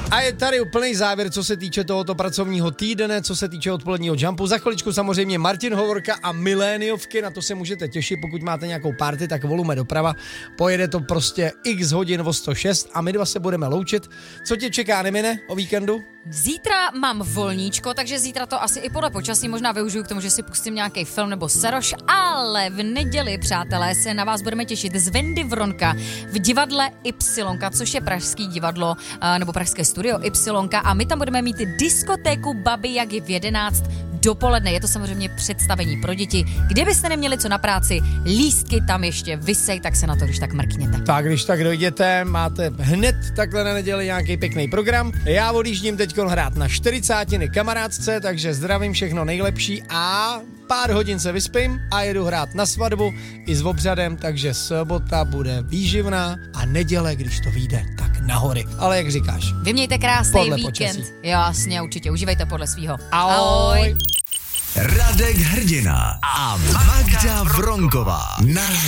A je tady úplný závěr, co se týče tohoto pracovního týdne, co se týče odpoledního jumpu. Za chviličku samozřejmě Martin Hovorka a miléniovky, na to se můžete těšit, pokud máte nějakou party, tak volume doprava. Pojede to prostě x hodin o 106 a my dva se budeme loučit. Co tě čeká, Nemine, o víkendu? Zítra mám volníčko, takže zítra to asi i podle počasí možná využiju k tomu, že si pustím nějaký film nebo seroš, ale v neděli, přátelé, se na vás budeme těšit z Wendy Vronka v divadle Y, což je pražský divadlo nebo pražské studio Y, a my tam budeme mít diskotéku Babi Jagy v 11 dopoledne. Je to samozřejmě představení pro děti. Kdybyste neměli co na práci, lístky tam ještě visej, tak se na to když tak mrkněte. Tak když tak dojděte, máte hned takhle na neděli nějaký pěkný program. Já odjíždím teďkon hrát na 40. kamarádce, takže zdravím, všechno nejlepší a pár hodin se vyspím a jedu hrát na svatbu i s obřadem, takže sobota bude výživná a neděle, když to vyjde, tak na hory. Ale jak říkáš? Vy mějte krásný podle víkend. počasí. Jasně, určitě, užívejte podle svýho. Ahoj. Radek Hrdina a Magda Vronková.